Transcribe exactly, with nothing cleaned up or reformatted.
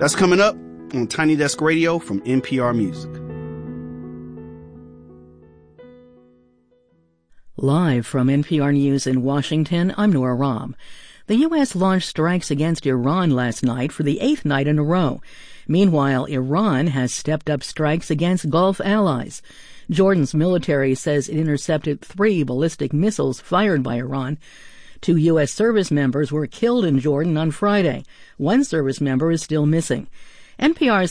That's coming up on Tiny Desk Radio from N P R Music. Live from N P R News in Washington, I'm Nora Rahm. The U S launched strikes against Iran last night for the eighth night in a row. Meanwhile, Iran has stepped up strikes against Gulf allies. Jordan's military says it intercepted three ballistic missiles fired by Iran. Two U S service members were killed in Jordan on Friday. One service member is still missing. N P R's